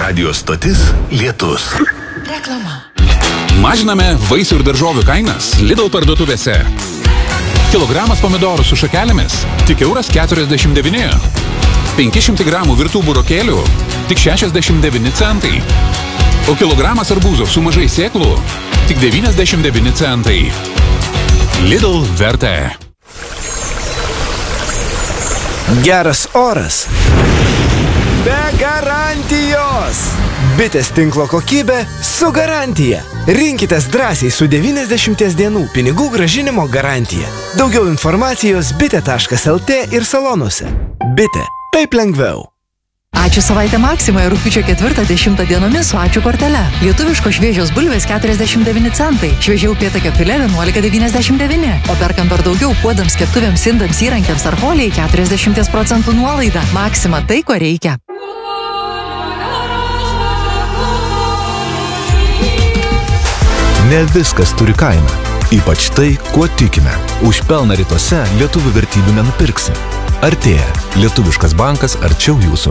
Radio stotis Lietus. Reklama. Mažiname vaisių ir daržovių kainas Lidl parduotuvėse. Kilogramas pomidorų su šakelėmis tik €1,49. 500 gramų virtų burokėlių tik 69 centai. O kilogramas arbūzų su mažai sėklų tik 99 centai. Lidl vertė. Geras oras. Be garantijos. Bitės tinklo kokybė su garantija. Rinkitės drąsiai su 90 dienų pinigų grąžinimo garantija. Daugiau informacijos bitė.lt ir salonuose. Bitė. Taip lengviau. Ačiū savaitę Maksimoje rugpjūčio 4-10 dienomis su ačiū kortele. Lietuviškos šviežios bulvės 49 centai, šviežia upėtakio filė 11,99. O perkant dar daugiau puodams, keptuvėms, indams, įrankiams ar folijai 40% nuolaida. Maksima tai, ko reikia. Ne viskas turi kainą. Ypač tai, kuo tikime. Už pelną rytuose lietuvių vertybių nenupirksi. Artėja. Lietuviškas bankas arčiau jūsų.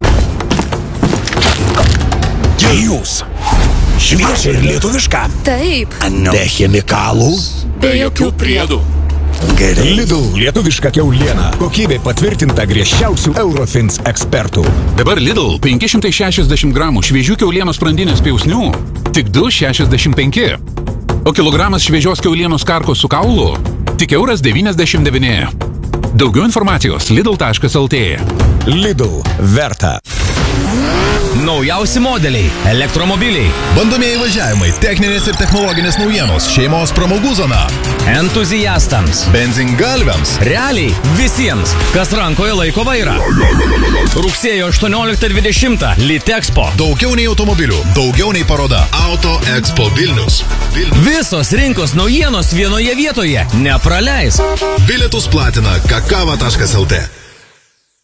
Jūs. Šviežia ir lietuviška. Taip. Be chemikalų. Be jokių priedų. Gerai. Lidl lietuviška kiauliena. Kokybė patvirtinta griežčiausių Eurofins ekspertų. Dabar Lidl 560 gramų šviežių kiaulienos sprandinės pjausnių tik €2,65. O kilogramas šviežios kiaulienos karkos su kaulu tik €1,99. Daugiau informacijos lidl.lt. Lidl verta. Naujausi modeliai, elektromobiliai, Bandomieji važiavimai, techninės ir technologinės naujienos, šeimos pramogų zona. entuziastams, Benzingalviams. realiai visiems, kas rankoje laiko vairą. Rugsėjo 18-20 Litexpo. Daugiau nei automobilių, daugiau nei paroda. Auto Expo Vilnius. Visos rinkos naujienos vienoje vietoje. Nepraleis. Bilietus platina kakava.lt.